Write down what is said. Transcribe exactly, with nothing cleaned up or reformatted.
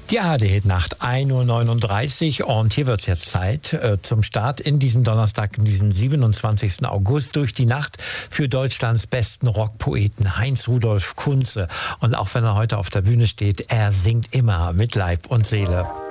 Die A R D-Nacht, ein Uhr neununddreißig, und hier wird es jetzt Zeit äh, zum Start in diesen Donnerstag, in diesen siebenundzwanzigsten August, durch die Nacht für Deutschlands besten Rockpoeten Heinz-Rudolf Kunze. Und auch wenn er heute auf der Bühne steht, er singt immer mit Leib und Seele.